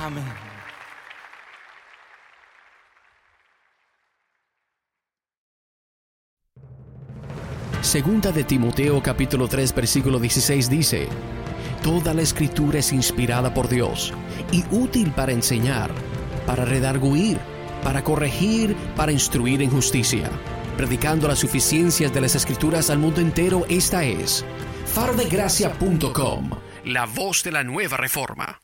Amén. Segunda de Timoteo capítulo 3 versículo 16 dice: Toda la escritura es inspirada por Dios y útil para enseñar, para redarguir, para corregir, para instruir en justicia, predicando las suficiencias de las escrituras al mundo entero. Esta es farodegracia.com, la voz de la nueva reforma.